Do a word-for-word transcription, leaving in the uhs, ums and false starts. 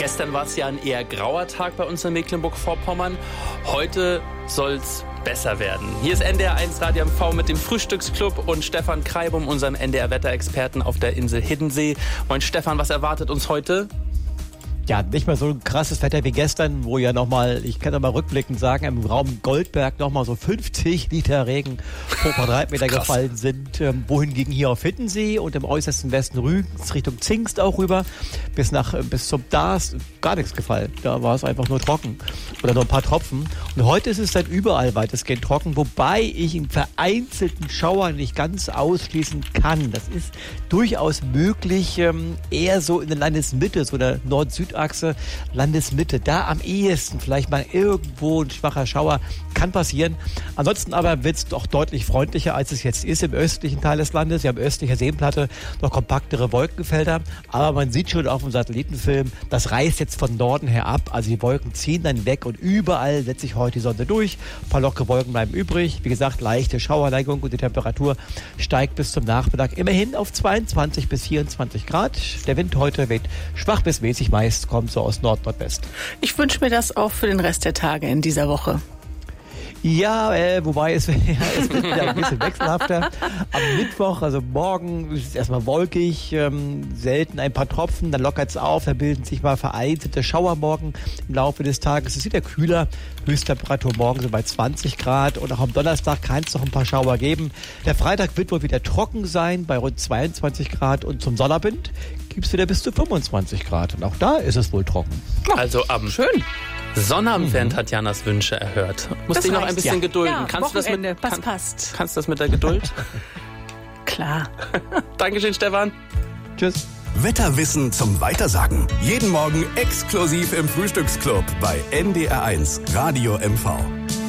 Gestern war es ja ein eher grauer Tag bei uns in Mecklenburg-Vorpommern. Heute soll's besser werden. Hier ist N D R eins Radio M V mit dem Frühstücksclub und Stefan Kreibum, unserem N D R-Wetterexperten auf der Insel Hiddensee. Moin Stefan, was erwartet uns heute? Ja, nicht mal so ein krasses Wetter wie gestern, wo ja nochmal, ich kann noch mal rückblickend sagen, im Raum Goldberg nochmal so fünfzig Liter Regen pro Quadratmeter gefallen sind. Ähm, wohingegen hier auf Hiddensee und im äußersten Westen Rügens Richtung Zingst auch rüber bis nach bis zum Dars gar nichts gefallen. Da war es einfach nur trocken oder nur ein paar Tropfen. Und heute ist es dann überall weitestgehend trocken, wobei ich in vereinzelten Schauern nicht ganz ausschließen kann. Das ist durchaus möglich, ähm, eher so in der Landesmitte, so der Nord-Süd Achse, Landesmitte, da am ehesten vielleicht mal irgendwo ein schwacher Schauer, kann passieren. Ansonsten aber wird es doch deutlich freundlicher, als es jetzt ist im östlichen Teil des Landes. Wir haben östlicher Seenplatte noch kompaktere Wolkenfelder, aber man sieht schon auf dem Satellitenfilm, das reißt jetzt von Norden her ab, also die Wolken ziehen dann weg und überall setzt sich heute die Sonne durch. Ein paar lockere Wolken bleiben übrig. Wie gesagt, leichte Schauerneigung und die Temperatur steigt bis zum Nachmittag immerhin auf zweiundzwanzig bis vierundzwanzig Grad. Der Wind heute weht schwach bis mäßig, meist kommt so aus Nord-Nordwest. Ich wünsche mir das auch für den Rest der Tage in dieser Woche. Ja, äh, wobei es, ja, es wird wieder ein bisschen wechselhafter. Am Mittwoch, also morgen, ist es erstmal wolkig, ähm, selten ein paar Tropfen, dann lockert es auf, da bilden sich mal vereinzelte Schauermorgen im Laufe des Tages. Es ist wieder kühler, Höchsttemperatur morgen so bei zwanzig Grad und auch am Donnerstag kann es noch ein paar Schauer geben. Der Freitag wird wohl wieder trocken sein bei rund zweiundzwanzig Grad und zum Sonnabend gibt es wieder bis zu fünfundzwanzig Grad und auch da ist es wohl trocken. Also am Schön. Sonnabend werden Tatjanas Wünsche erhört. Musst dich noch ein bisschen ja. gedulden. Ja, kannst, du das mit, was kann, passt. kannst du das mit der Geduld? Klar. Dankeschön, Stefan. Tschüss. Wetterwissen zum Weitersagen. Jeden Morgen exklusiv im Frühstücksclub bei N D R eins Radio M V.